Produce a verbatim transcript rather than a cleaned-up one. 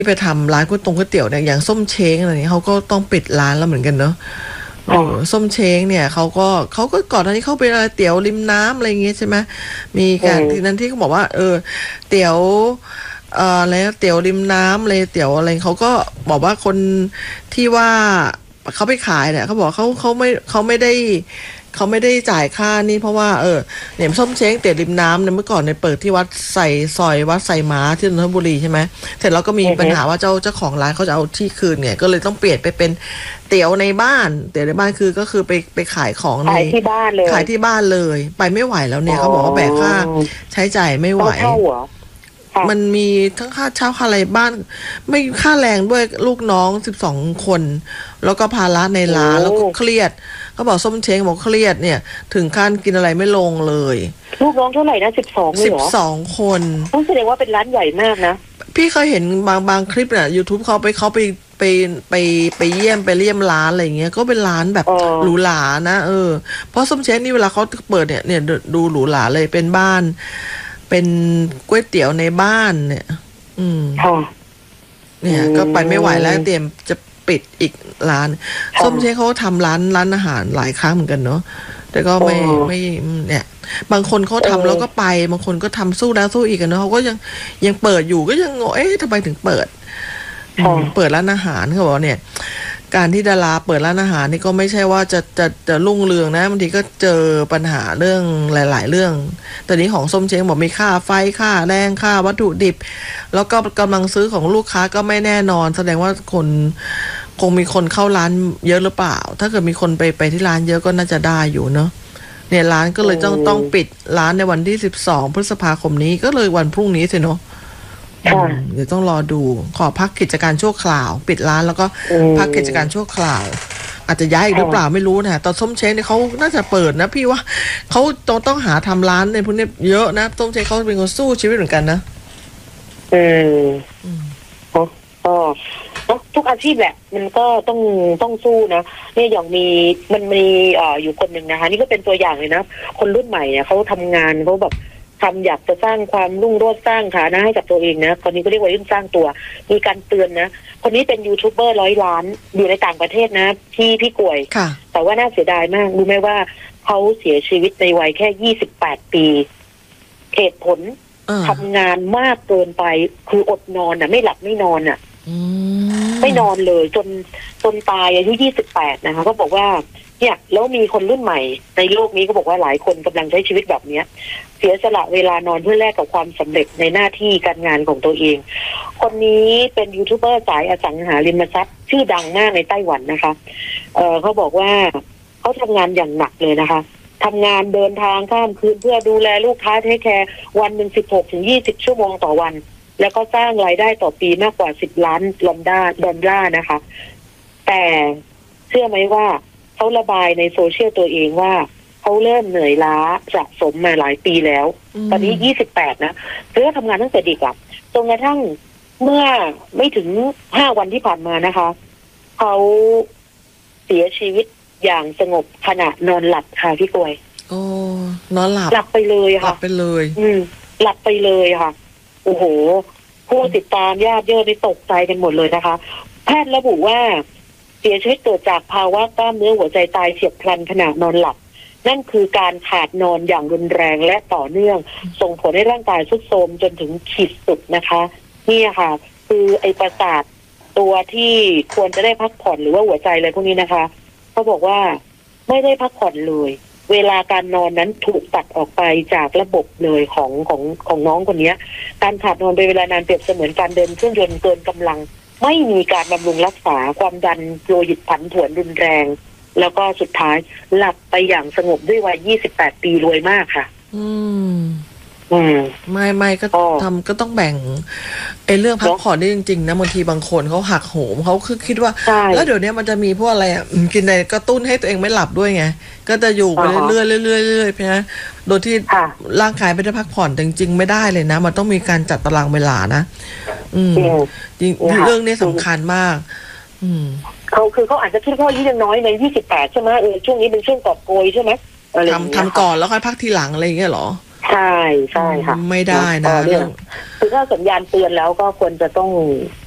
ไปทำร้านก๋วยตงก๋วยเตี๋ยวเนี่ยอย่างส้มเช้งอะไรนี้เขาก็ต้องปิดร้านแล้วเหมือนกันเนาะเออส้มเช้งเนี่ยเขาก็เขาก็ก่อนหน้านี้เขาไปเตี๋ยวริมน้ำอะไรอย่างเงี้ยใช่ไหมมีการที่นั้นที่เขาบอกว่าเออเตี๋ยวเอ่ออะไรเตี๋ยวริมน้ำอะไรเตี๋ยวอะไรเขาก็บอกว่าคนที่ว่าเขาไปขายเนี่ยเขาบอกเขาเขาไม่เขาไม่ได้เขาไม่ได้จ่ายค่านี่เพราะว่าเออเนี่ยส้มเช้งเตี๋ยวริมน้ำเนี่ยเมื่อก่อนเนี่ยเปิดที่วัดใส่ซอยวัดใส่ม้าที่นนทบุรีใช่ไหมเสร็จแล้วก็มีปัญหาว่าเจ้าเจ้าของร้านเขาจะเอาที่คืนเนี่ยก็เลยต้องเปลี่ยนไปเป็นเตี๋ยวในบ้านเตี๋ยวในบ้านคือก็คือไปไปขายของในขายที่บ้านเลยขายที่บ้านเลยไปไม่ไหวแล้วเนี่ยเขาบอกว่าแบกค่าใช้จ่ายไม่ไหวมันมีทั้งค่าเช่าค่าอะไรบ้านไม่ค่าแรงด้วยลูกน้องสิบสองคนแล้วก็ภาระในร้านแล้วก็เครียดเขาบอกส้มเช้งบอกเครียดเนี่ยถึงขั้นกินอะไรไม่ลงเลยลูกน้องเท่าไหร่นะสิบสองเลยเหรอสิบสองคนต้องแสดงว่าเป็นร้านใหญ่มากนะพี่เคยเห็นบางบางคลิปเนี่ย YouTube เขาไปเขาไปไปไปไปเยี่ยมไปเลี่ยมร้านอะไรเงี้ยก็เป็นร้านแบบหรูหรานะเออเพราะส้มเช้งนี่เวลาเขาเปิดเนี่ยเนี่ยดูหรูหราเลยเป็นบ้านเป็นก๋วยเตี๋ยวในบ้านเนี่ยอืมเนี่ยก็ไปไม่ไหวแล้วเตรียมจะปิดอีกร้านส้มเช้งเขาทำร้านร้านอาหารหลายครั้งเหมือนกันเนาะแต่ก็ไม่ไม่เนี่ยบางคนเขาทำแล้วก็ไปบางคนก็ทำสู้แล้วสู้อีกกันเนาะเขาก็ยังยังเปิดอยู่ก็ยังงงเอ๊ะทำไมถึงเปิดเปิดร้านอาหารเขาบอกเนี่ยการที่ดาราเปิดร้านอาหารนี่ก็ไม่ใช่ว่าจะจะจะรุ่งเรืองนะบางทีก็เจอปัญหาเรื่องหลายๆเรื่องแต่นี้ของส้มเช้งบอกมีค่าไฟค่าแรงค่าวัตถุดิบแล้วก็กำลังซื้อของลูกค้าก็ไม่แน่นอนแสดงว่าคนคงมีคนเข้าร้านเยอะหรือเปล่าถ้าเกิดมีคนไปไปที่ร้านเยอะก็น่าจะได้อยู่เนาะเนี่ยร้านก็เลยต้องต้องปิดร้านในวันที่สิบสองพฤษภาคมนี้ก็เลยวันพรุ่งนี้สิเนาะเดี๋ยวต้องรอดูขอพักกิจการชั่วคราวปิดร้านแล้วก็พักกิจการชั่วคราวอาจจะย้ายอีกหรือเปล่าไม่รู้นะตอนส้มเช้งเนี่ยเขาน่าจะเปิดนะพี่ว่าเขาต้องต้องหาทำร้านในพวกนี้เยอะนะส้มเช้งเขาเป็นคนสู้ชีวิตเหมือนกันนะอืมก็ทุกอาชีพแหละมันก็ต้องต้องสู้นะเนี่ยอย่างมีมันมีเอ่ออยู่คนหนึ่งนะคะนี่ก็เป็นตัวอย่างเลยนะคนรุ่นใหม่เนี่ยเขาทำงานเขาแบบทำอยากจะสร้างความรุ่งโรจน์สร้างฐานะให้กับตัวเองนะตอนนี้ก็เรียกว่ารุ่นสร้างตัวมีการเตือนนะคนนี้เป็นยูทูบเบอร์ร้อยล้านอยู่ในต่างประเทศนะที่พี่กวยแต่ว่าน่าเสียดายมากรู้ไหมว่าเขาเสียชีวิตในวัยแค่ยี่สิบแปดปีเหตุผลทำงานมากเกินไปคืออดนอนอ่ะไม่หลับไม่นอนอ่ะไม่นอนเลยจนจนตายอายุยี่สิบแปดนะคะก็บอกว่าเนี่ยแล้วมีคนรุ่นใหม่ในโลกนี้ก็บอกว่าหลายคนกำลังใช้ชีวิตแบบนี้เสียสละเวลานอนเพื่อแลกกับความสำเร็จในหน้าที่การงานของตัวเองคนนี้เป็นยูทูบเบอร์สายอสังหาริมทรัพย์ชื่อดังมากในไต้หวันนะคะเอ่อเขาบอกว่าเขาทำงานอย่างหนักเลยนะคะทำงานเดินทางข้ามคืนเพื่อดูแลลูกค้าเทคแคร์วันหนึ่งสิบหกถึงยี่สิบชั่วโมงต่อวันแล้วก็สร้างรายได้ต่อปีมากกว่าสิบล้านดอลลาร์ดอลลาร์นะคะแต่เชื่อไหมว่าเขาระบายในโซเชียลตัวเองว่าเขาเริ่มเหนื่อยล้าสะสมมาหลายปีแล้วตอนนี้ยี่สิบแปดนะเริ่มทำงานตั้งแต่เด็กอ่ะจนกระทั่งเมื่อไม่ถึงห้าวันที่ผ่านมานะคะเขาเสียชีวิตอย่างสงบขณะนอนหลับค่ะพี่กวยโอ้นอนหลับหลับไปเลยค่ะหลับไปเลยอืมหลับไปเลยค่ะโอ้โหผู้ติดตามญาติเยอะนี่ตกใจกันหมดเลยนะคะแพทย์ระบุว่าเสียชีวิตเกิดจากภาวะกล้ามเนื้อหัวใจตายเฉียบพลันขณะนอนหลับนั่นคือการขาดนอนอย่างรุนแรงและต่อเนื่องส่งผลให้ร่างกายทรุดโทรมจนถึงขีดสุดนะคะนี่ค่ะคือไอประสาทตัวที่ควรจะได้พักผ่อนหรือว่าหัวใจอะไรพวกนี้นะคะเขาบอกว่าไม่ได้พักผ่อนเลยเวลาการนอนนั้นถูกตัดออกไปจากระบบเลยของของของน้องคนนี้การขาดนอนเป็นเวลานานเปรียบเสมือนการเดินเครื่องยนต์เกินกำลังไม่มีการบำรุงรักษาความดันโลหิตผันผวนรุนแรงแล้วก็สุดท้ายหลับไปอย่างสงบด้วยวัยยี่สิบแปดปีรวยมากค่ะอืมอืมไม่ไม่ก็ทำก็ต้องแบ่งไอ้เรื่องพักผ่อนได้จริงๆนะบางทีบางคนเขาหักโหมเขาคือคิดว่าแล้วเดี๋ยวนี้มันจะมีพวกอะไรอ่ะกินอะไรกระตุ้นให้ตัวเองไม่หลับด้วยไงก็จะอยู่ไปเรื่อยๆเรื่อยๆเรื่อยๆนะโดยที่ร่างกายไม่ได้พักผ่อนจริงๆไม่ได้เลยนะมันต้องมีการจัดตารางเวลานะอืมจริงเรื่องนี้สำคัญมากอืมเขาคือเขาอาจจะคิดว่าอายุยังน้อยในยี่สิบแปดใช่ไหมเออช่วงนี้เป็นช่วงกอบโกยใช่ไหมทำทำก่อนแล้วค่อยพักทีหลังอะไรอย่างเงี้ยหรอใช่ใช่ค่ะไม่ได้นะคือถ้าสัญญาณเตือนแล้วก็ควรจะต้อง